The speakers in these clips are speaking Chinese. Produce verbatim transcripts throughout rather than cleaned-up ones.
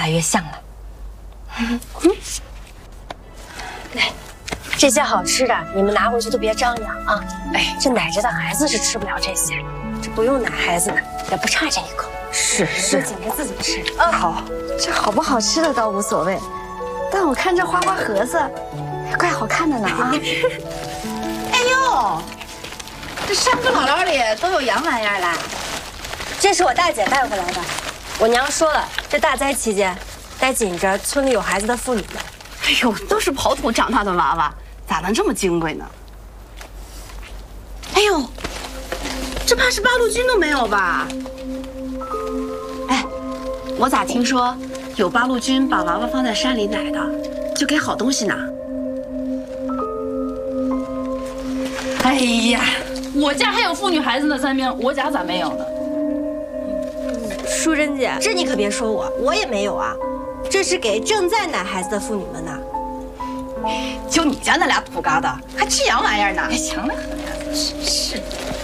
来越像了。嗯，来，这些好吃的你们拿回去都别张扬啊！哎，这奶着的孩子是吃不了这些，这不用奶孩子的也不差这一口。是是，就紧着自己吃。 嗯，好，这好不好吃的倒无所谓，但我看这花花盒子，怪好看的呢啊！ 哎呦，这山沟姥姥里都有洋玩意儿啦！ 这是我大姐带回来的。我娘说了，这大灾期间，得紧着村里有孩子的妇女们。 哎呦，都是刨土长大的娃娃，咋能这么金贵呢？哎呦，这怕是八路军都没有吧？哎，我咋听说有八路军把娃娃放在山里奶的，就给好东西呢？ 哎呀，我家还有妇女孩子呢，三名，我家咋没有呢？ 淑珍姐，这你可别说我，我也没有啊，这是给正在奶孩子的妇女们呢。 就你家那俩土疙瘩，还吃洋玩意儿呢？ 哎，行了，真是。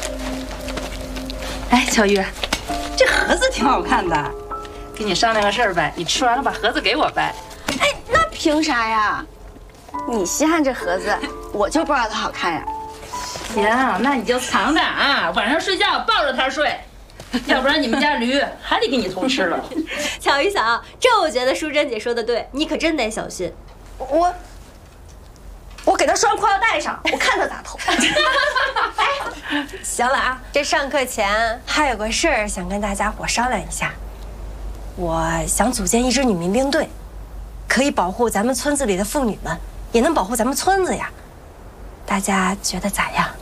哎，小玉，这盒子挺好看的，跟你商量个事儿呗，你吃完了把盒子给我呗。 哎，那凭啥呀？你稀罕这盒子，我就不知道它好看呀。 行，那你就藏着啊，晚上睡觉抱着它睡。要不然你们家驴还得给你偷吃了。 巧一巧，这我觉得淑珍姐说的对，你可真得小心。 我我给他拴裤腰带上，我看他咋偷。 哎，行了啊，这上课前还有个事儿想跟大家伙商量一下。我想组建一支女民兵队，可以保护咱们村子里的妇女们，也能保护咱们村子呀。大家觉得咋样？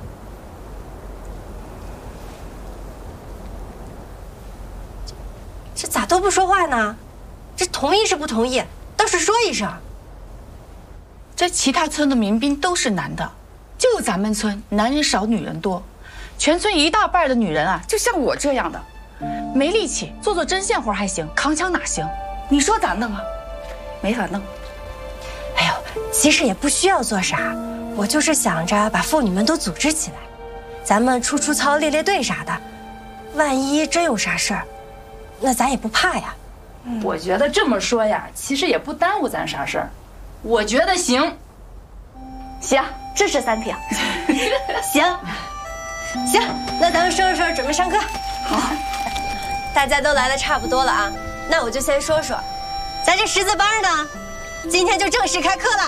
这咋都不说话呢？这同意是不同意，倒是说一声。 这其他村的民兵都是男的，就咱们村男人少，女人多。全村一大半的女人啊，就像我这样的，没力气，做做针线活还行，扛枪哪行？你说咋弄啊？没法弄。 哎呦，其实也不需要做啥，我就是想着把妇女们都组织起来，咱们出出操、列列队啥的，万一真有啥事儿，那咱也不怕呀。 我觉得这么说呀，其实也不耽误咱啥事儿。我觉得行， 行，支持三挺。 行，行，那咱们收拾收拾，准备上课。 好， 大家都来的差不多了啊，那我就先说说，咱这识字班呢，今天就正式开课了。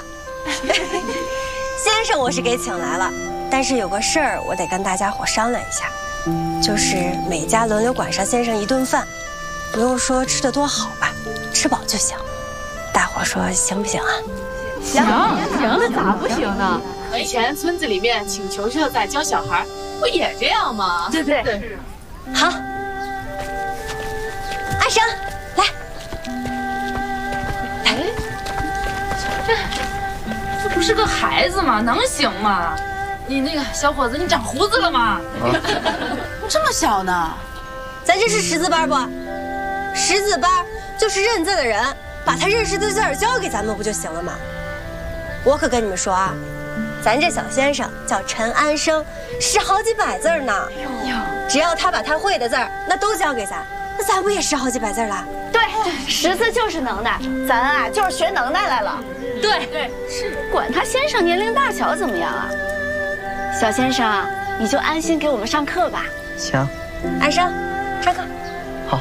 先生我是给请来了，但是有个事儿我得跟大家伙商量一下，就是每家轮流管上先生一顿饭，不用说吃得多好吧，吃饱就行。大伙说行不行啊？ 行行，那咋不行呢？以前村子里面请球球在教小孩，不也这样吗？ 对对对。好，阿生来。 哎，这这不是个孩子吗？能行吗？你那个小伙子，你长胡子了吗？ 这么小呢？ 咱这是识字班不？识字班就是认字的人把他认识的字儿交给咱们不就行了吗？我可跟你们说啊，咱这小先生叫陈安生，识好几百字呢。只要他把他会的字儿那都交给咱，那咱不也识好几百字了？ 对，识字就是能耐，咱啊就是学能耐来了。 对对是， 管他先生年龄大小怎么样啊？小先生，你就安心给我们上课吧。 行， 安生，上课。 好。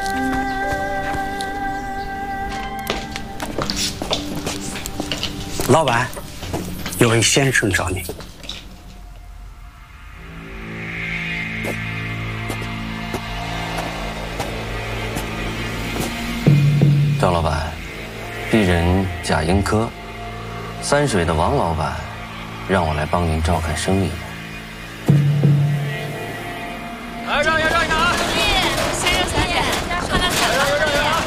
老板，有位先生找你。 赵老板，鄙人贾英科，三水的王老板，让我来帮您照看生意。 来，让一下，让一下啊！ 先生小姐，快来看让一下，让一下！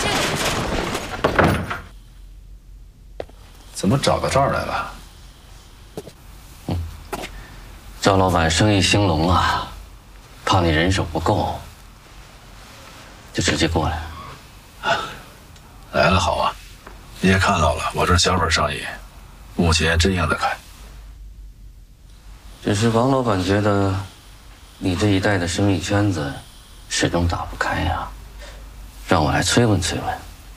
怎么找到这儿来了？ 嗯，赵老板生意兴隆啊，怕你人手不够，就直接过来。 来了好啊，你也看到了，我这小本生意，目前真应得开。 只是王老板觉得，你这一带的生意圈子始终打不开呀，让我来催问催问。